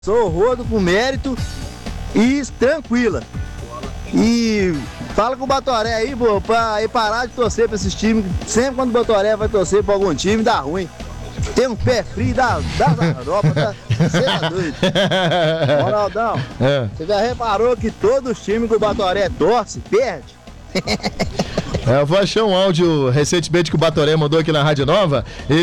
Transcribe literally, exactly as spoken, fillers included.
Sou rodo com mérito e tranquila. E fala com o Batoré aí, pô, pra aí parar de torcer pra esses times. Sempre quando o Batoré vai torcer pra algum time, dá ruim. Tem um pé frio da, da Europa, tá? Você é doido. Ronaldão, É. você já reparou que todos os times que o Batoré torce, perde? É, eu vou achar um áudio recentemente que o Batoré mandou aqui na Rádio Nova.